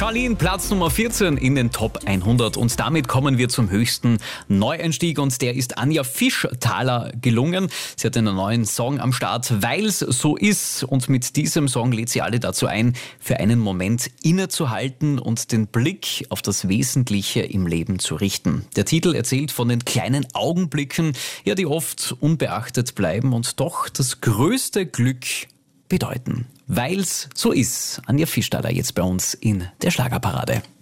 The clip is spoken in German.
Marlene, Platz Nummer 14 in den Top 100. Und damit kommen wir zum höchsten Neueinstieg. Und der ist Anja Fischthaler gelungen. Sie hat einen neuen Song am Start, Weil's so ist. Und mit diesem Song lädt sie alle dazu ein, für einen Moment innezuhalten und den Blick auf das Wesentliche im Leben zu richten. Der Titel erzählt von den kleinen Augenblicken, ja, die oft unbeachtet bleiben und doch das größte Glück bedeuten. Weil's so ist. Anja Fischthaler jetzt bei uns in der Schlagerparade.